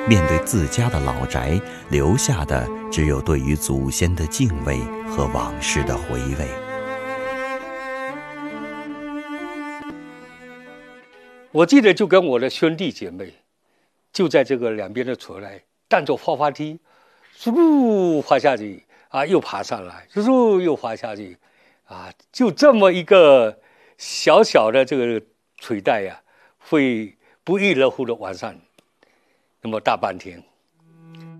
面对自家的老宅，留下的只有对于祖先的敬畏和往事的回味。 我记得就跟我的兄弟姐妹，就在这个两边的村来，带着滑滑梯，嗖滑下去啊，又爬上来，嗖又滑下去，啊，就这么一个小小的这个水带呀，会不亦乐乎的玩上那么大半天。